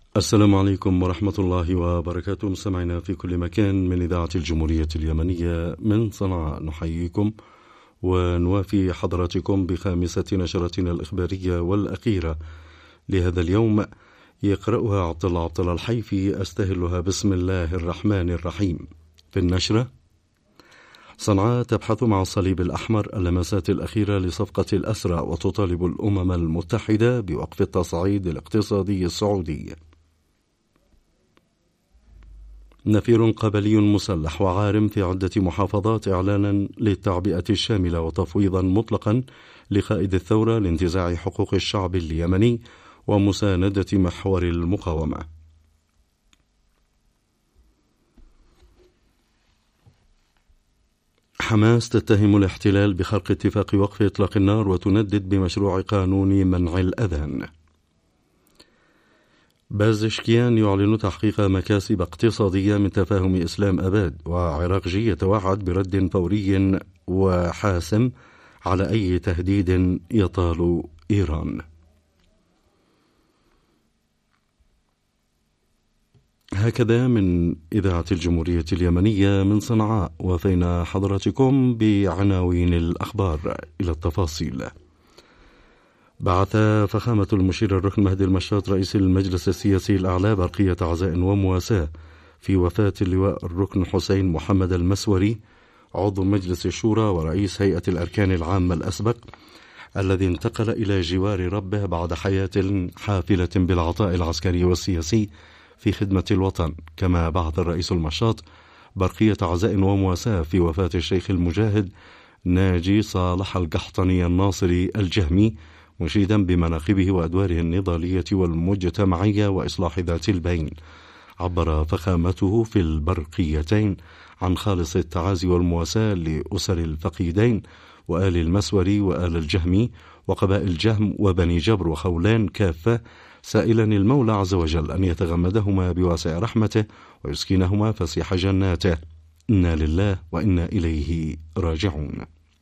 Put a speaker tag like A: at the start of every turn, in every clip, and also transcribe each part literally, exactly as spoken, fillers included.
A: السلام عليكم ورحمة الله وبركاته. مستمعينا في كل مكان من إذاعة الجمهورية اليمنية من صنعاء، نحييكم ونوافي حضراتكم بخامسة نشرتنا الإخبارية والأخيرة لهذا اليوم، يقرأها عبد الله عبد الله الحيفي. أستهلها بسم الله الرحمن الرحيم. في النشرة: صنعاء تبحث مع الصليب الأحمر اللمسات الأخيرة لصفقة الأسرى، وتطالب الأمم المتحدة بوقف التصعيد الاقتصادي السعودي. نفير قبلي مسلح وعارم في عدة محافظات إعلانا للتعبئة الشاملة وتفويضا مطلقا لقائد الثورة لانتزاع حقوق الشعب اليمني ومساندة محور المقاومة. حماس تتهم الاحتلال بخرق اتفاق وقف إطلاق النار وتندد بمشروع قانون منع الأذان. بازشكيان يعلن تحقيق مكاسب اقتصادية من تفاهم إسلام أباد، وعراقجي يتوعد برد فوري وحاسم على أي تهديد يطال إيران. هكذا من إذاعة الجمهورية اليمنية من صنعاء، وفينا حضراتكم بعناوين الأخبار إلى التفاصيل. بعث فخامة المشير الركن مهدي المشاط رئيس المجلس السياسي الأعلى برقية عزاء ومواساة في وفاة اللواء الركن حسين محمد المسوري، عضو مجلس الشورى ورئيس هيئة الأركان العامة الأسبق، الذي انتقل إلى جوار ربه بعد حياة حافلة بالعطاء العسكري والسياسي في خدمة الوطن. كما بعث الرئيس المشاط برقية عزاء ومواساة في وفاة الشيخ المجاهد ناجي صالح القحطني الناصري الجهمي، مشيدا بمناقبه وأدواره النضالية والمجتمعية وإصلاح ذات البين. عبر فخامته في البرقيتين عن خالص التعازي والمواساة لأسر الفقيدين وآل المسوري وآل الجهمي وقبائل جهم وبني جبر وخولان كافة، سائلا المولى عز وجل أن يتغمدهما بواسع رحمته ويسكنهما فسيح جناته. إنا لله وإنا إليه راجعون.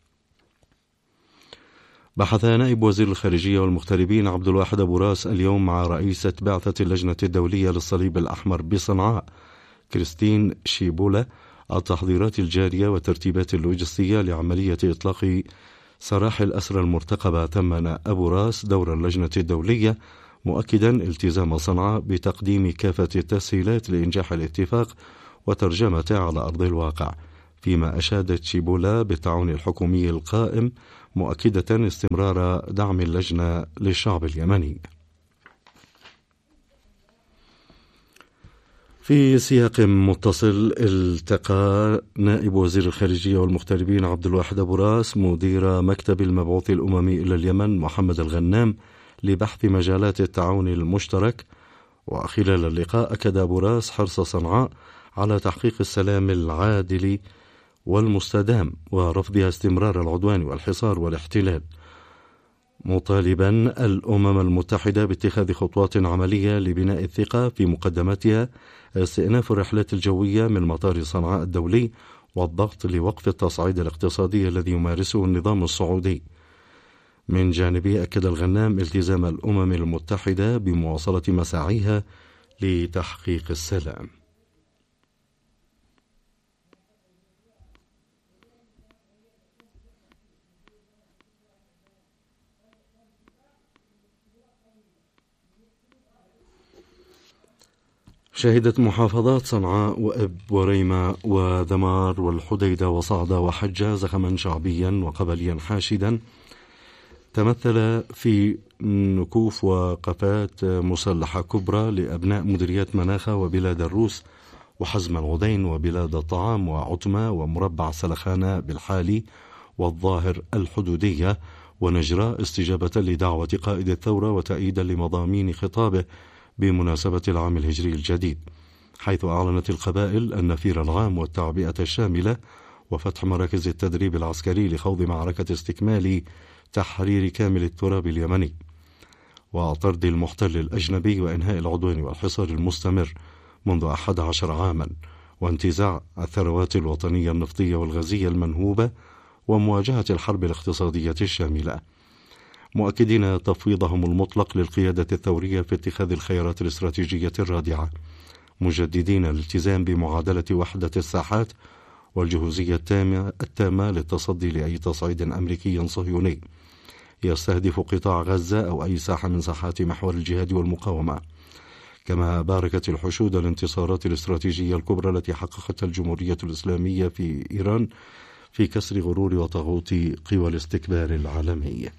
A: بحث نائب وزير الخارجية والمغتربين عبد الواحد أبو راس اليوم مع رئيسة بعثة اللجنة الدولية للصليب الأحمر بصنعاء كريستين شيبولا التحضيرات الجارية والترتيبات اللوجستية لعملية إطلاق سراح الأسرى المرتقبة. ثمن أبو راس دور اللجنة الدولية، مؤكدا التزام صنعاء بتقديم كافة التسهيلات لإنجاح الاتفاق وترجمته على أرض الواقع، فيما أشادت شيبولا بالتعاون الحكومي القائم، مؤكدة استمرار دعم اللجنة للشعب اليمني. في سياق متصل، التقى نائب وزير الخارجية والمغتربين عبد الواحد أبو راس مدير مكتب المبعوث الأممي إلى اليمن محمد الغنام لبحث مجالات التعاون المشترك. وخلال اللقاء أكد أبو راس حرص صنعاء على تحقيق السلام العادل والمستدام ورفضها استمرار العدوان والحصار والاحتلال، مطالبا الأمم المتحدة باتخاذ خطوات عملية لبناء الثقة، في مقدمتها استئناف الرحلات الجوية من مطار صنعاء الدولي والضغط لوقف التصعيد الاقتصادي الذي يمارسه النظام السعودي. من جانبه أكد الغنام التزام الأمم المتحدة بمواصلة مساعيها لتحقيق السلام. شهدت محافظات صنعاء وإب وريمة وذمار والحديدة وصعدة وحجة زخما شعبيا وقبليا حاشدا تمثل في نكوف وقفات مسلحة كبرى لأبناء مديريات مناخة وبلاد الروس وحزم الغدين وبلاد الطعام وعتمة ومربع سلخانة بالحالي والظاهر الحدودية ونجرة، استجابة لدعوة قائد الثورة وتأييدا لمضامين خطابه بمناسبة العام الهجري الجديد، حيث أعلنت القبائل النفير العام والتعبئة الشاملة وفتح مراكز التدريب العسكري لخوض معركة استكمال تحرير كامل التراب اليمني وطرد المحتل الأجنبي وإنهاء العدوان والحصار المستمر منذ أحد عشر عاما وانتزاع الثروات الوطنية النفطية والغازية المنهوبة ومواجهة الحرب الاقتصادية الشاملة. مؤكدين تفويضهم المطلق للقيادة الثورية في اتخاذ الخيارات الاستراتيجية الرادعة، مجددين الالتزام بمعادلة وحدة الساحات والجهوزية التامة, التامة للتصدي لأي تصعيد أمريكي صهيوني يستهدف قطاع غزة أو أي ساحة من ساحات محور الجهاد والمقاومة. كما باركت الحشود الانتصارات الاستراتيجية الكبرى التي حققتها الجمهورية الإسلامية في إيران في كسر غرور وطاغوت قوى الاستكبار العالمي.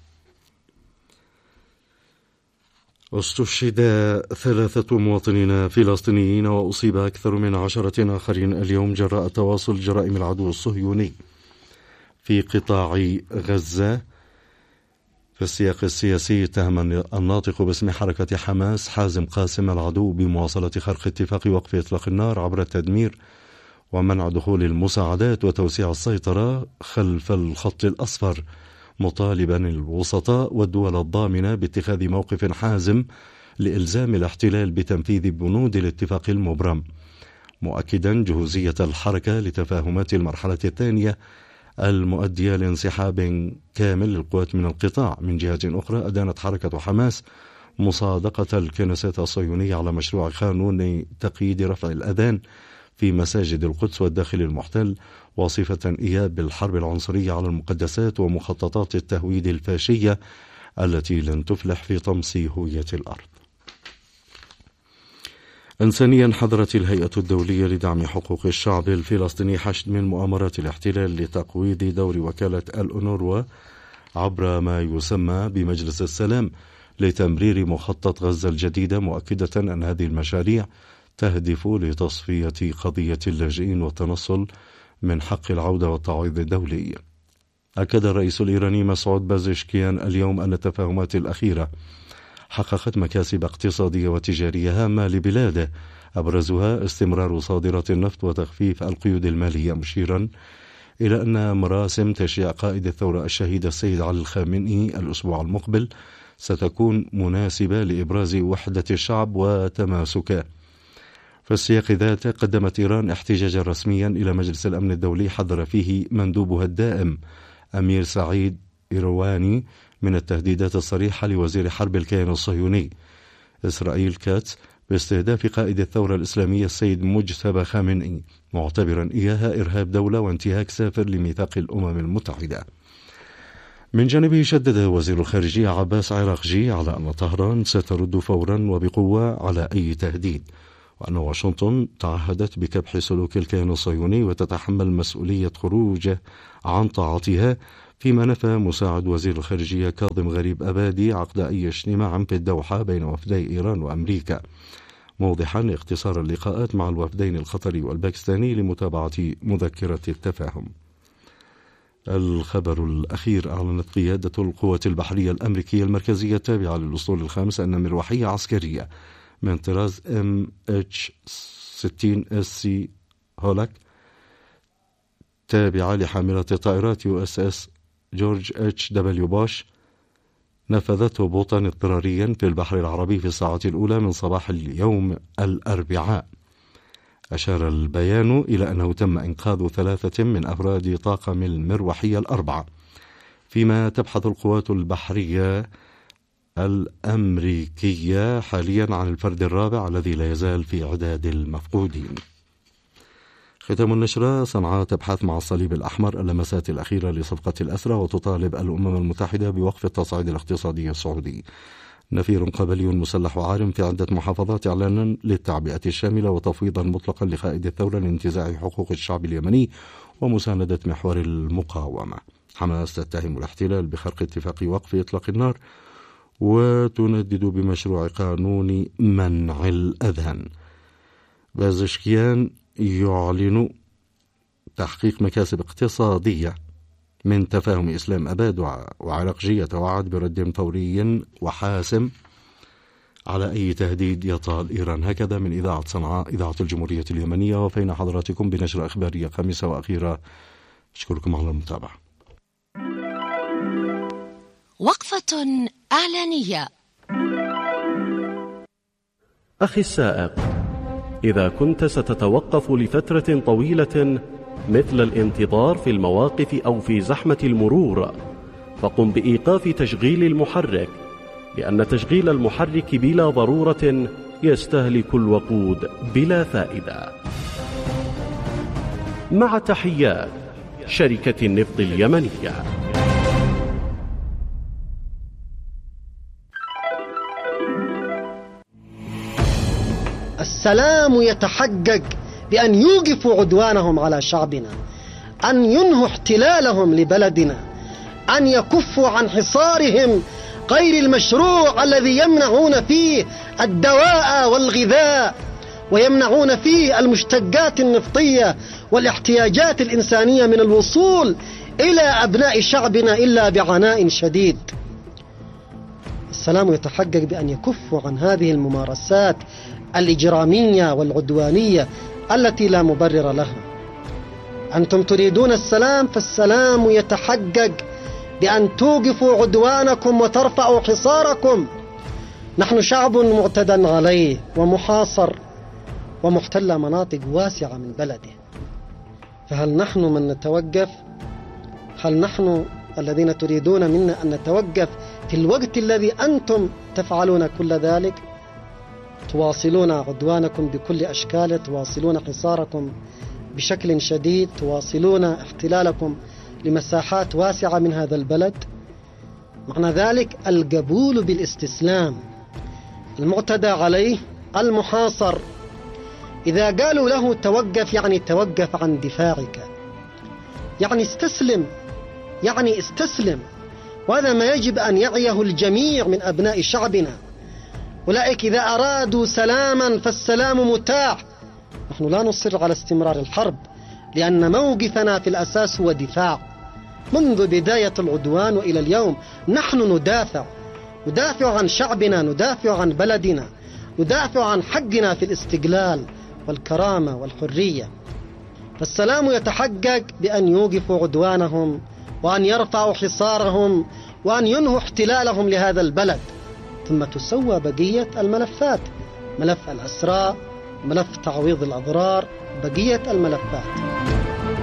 A: استشهد ثلاثة مواطنين فلسطينيين وأصيب أكثر من عشرة آخرين اليوم جراء تواصل جرائم العدو الصهيوني في قطاع غزة. في السياق السياسي اتهم الناطق باسم حركة حماس حازم قاسم العدو بمواصلة خرق اتفاق وقف إطلاق النار عبر التدمير ومنع دخول المساعدات وتوسيع السيطرة خلف الخط الأصفر، مطالبا الوسطاء والدول الضامنة باتخاذ موقف حازم لإلزام الاحتلال بتنفيذ بنود الاتفاق المبرم، مؤكدا جهوزية الحركة لتفاهمات المرحلة الثانية المؤدية لانسحاب كامل للقوات من القطاع. من جهة أخرى أدانت حركة حماس مصادقة الكنيسة الصهيونية على مشروع قانون تقييد رفع الأذان في مساجد القدس والداخل المحتل، واصفة إياه بالحرب العنصرية على المقدسات ومخططات التهويد الفاشية التي لن تفلح في طمس هوية الأرض. إنسانيا، حذرت الهيئة الدولية لدعم حقوق الشعب الفلسطيني حشد من مؤامرات الاحتلال لتقويض دور وكالة الأونروا عبر ما يسمى بمجلس السلام لتمرير مخطط غزة الجديدة، مؤكدة أن هذه المشاريع تهدف لتصفية قضية اللاجئين والتنصل من حق العودة والتعويض الدولي. أكد الرئيس الإيراني مسعود بازشكيان اليوم أن التفاهمات الأخيرة حققت مكاسب اقتصادية وتجارية هامة لبلاده، أبرزها استمرار صادرات النفط وتخفيف القيود المالية، مشيرا إلى أن مراسم تشييع قائد الثورة الشهيد السيد علي الخامنئي الأسبوع المقبل ستكون مناسبة لإبراز وحدة الشعب وتماسكه. في السياق ذاته قدمت إيران احتجاجا رسميا إلى مجلس الأمن الدولي حذر فيه مندوبها الدائم أمير سعيد إيرواني من التهديدات الصريحة لوزير حرب الكيان الصهيوني إسرائيل كاتس باستهداف قائد الثورة الإسلامية السيد مجتبى خامنئي، معتبرا إياها إرهاب دولة وانتهاك سافر لميثاق الأمم المتحدة. من جانبه شدد وزير الخارجية عباس عراقجي على أن طهران سترد فورا وبقوة على أي تهديد، وأن واشنطن تعهدت بكبح سلوك الكيان الصهيوني وتتحمل مسؤولية خروجه عن طاعتها، فيما نفى مساعد وزير الخارجية كاظم غريب أبادي عقد أي اجتماع في الدوحة بين وفدي إيران وأمريكا، موضحا اختصار اللقاءات مع الوفدين القطري والباكستاني لمتابعة مذكرة التفاهم. الخبر الأخير: أعلنت قيادة القوات البحرية الأمريكية المركزية التابعة للأسطول الخامس أن مروحية عسكرية من طراز إم إتش ستين إس سي هولاك تابعة لحاملة الطائرات يو إس إس جورج إتش دبليو بوش نفذت هبوطا اضطراريا في البحر العربي في الساعة الأولى من صباح اليوم الأربعاء. أشار البيان إلى أنه تم إنقاذ ثلاثة من أفراد طاقم المروحية الأربعة، فيما تبحث القوات البحرية الأمريكية حاليا عن الفرد الرابع الذي لا يزال في عداد المفقودين. ختام النشرة: صنعاء تبحث مع الصليب الأحمر اللمسات الأخيرة لصفقة الأسرى وتطالب الأمم المتحدة بوقف التصعيد الاقتصادي السعودي. نفير قبلي مسلح عارم في عدة محافظات إعلانا للتعبئة الشاملة وتفويضا مطلقا لقائد الثورة لانتزاع حقوق الشعب اليمني ومساندة محور المقاومة. حماس تتهم الاحتلال بخرق اتفاق وقف إطلاق النار وتندد بمشروع قانون منع الأذان. بازشكيان يعلن تحقيق مكاسب اقتصادية من تفاهم إسلام أباد وعراقجي يتوعد برد فوري وحاسم على أي تهديد يطال إيران. هكذا من إذاعة صنعاء إذاعة الجمهورية اليمنية، وفينا حضراتكم بنشرة إخبارية خامسة وأخيرة. أشكركم على المتابعة.
B: وقفة إعلانية.
C: أخي السائق، إذا كنت ستتوقف لفترة طويلة مثل الانتظار في المواقف أو في زحمة المرور، فقم بإيقاف تشغيل المحرك، لأن تشغيل المحرك بلا ضرورة يستهلك الوقود بلا فائدة. مع تحيات شركة النفط اليمنية.
D: السلام يتحقق بأن يوقفوا عدوانهم على شعبنا، أن ينهوا احتلالهم لبلدنا، أن يكفوا عن حصارهم غير المشروع الذي يمنعون فيه الدواء والغذاء، ويمنعون فيه المشتقات النفطية والاحتياجات الإنسانية من الوصول إلى أبناء شعبنا إلا بعناء شديد. السلام يتحقق بأن يكفوا عن هذه الممارسات الإجرامية والعدوانية التي لا مبرر لها. أنتم تريدون السلام، فالسلام يتحقق بأن توقفوا عدوانكم وترفعوا حصاركم. نحن شعب معتدى عليه ومحاصر ومحتل مناطق واسعة من بلده، فهل نحن من نتوقف؟ هل نحن الذين تريدون منا أن نتوقف في الوقت الذي أنتم تفعلون كل ذلك؟ تواصلون عدوانكم بكل أشكاله، تواصلون حصاركم بشكل شديد، تواصلون احتلالكم لمساحات واسعة من هذا البلد. معنى ذلك القبول بالاستسلام. المعتدى عليه، المحاصر، إذا قالوا له توقف يعني توقف عن دفاعك، يعني استسلم، يعني استسلم. وهذا ما يجب أن يعيه الجميع من أبناء شعبنا. أولئك إذا أرادوا سلاما فالسلام متاح. نحن لا نصر على استمرار الحرب، لأن موقفنا في الأساس هو دفاع. منذ بداية العدوان وإلى اليوم نحن ندافع ندافع عن شعبنا، ندافع عن بلدنا، ندافع عن حقنا في الاستقلال والكرامة والحرية. فالسلام يتحقق بأن يوقفوا عدوانهم، وأن يرفعوا حصارهم، وأن ينهوا احتلالهم لهذا البلد، ثم تسوى بقية الملفات، ملف الأسرى، ملف تعويض الأضرار، بقية الملفات.